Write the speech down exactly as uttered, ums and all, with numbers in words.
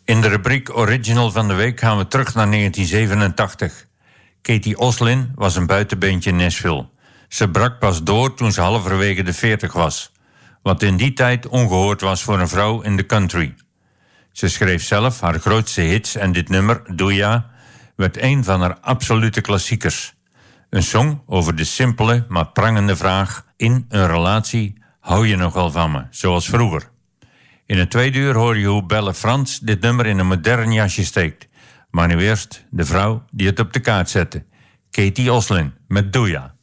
In de rubriek Original van de Week gaan we terug naar negentien zevenentachtig. Katie Oslin was een buitenbeentje in Nashville. Ze brak pas door toen ze halverwege de veertig was, wat in die tijd ongehoord was voor een vrouw in de country. Ze schreef zelf haar grootste hits en dit nummer, Doe Ja, werd een van haar absolute klassiekers. Een song over de simpele maar prangende vraag in een relatie: hou je nog wel van me, zoals vroeger? In het tweede uur hoor je hoe Belle Frans dit nummer in een modern jasje steekt. Maar nu eerst de vrouw die het op de kaart zette. Katie Oslin met Doe Ja.